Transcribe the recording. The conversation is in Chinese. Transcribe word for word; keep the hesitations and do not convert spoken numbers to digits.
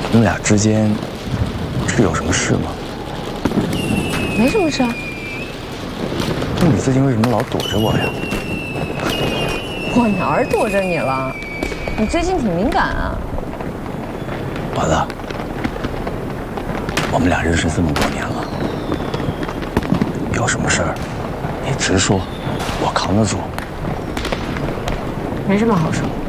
你们俩之间是有什么事吗？ 没什么事啊。 那你最近为什么老躲着我呀？ 我哪儿躲着你了？你最近挺敏感啊。 宝子，我们俩认识这么多年了，有什么事儿你直说，我扛得住。 没什么好说。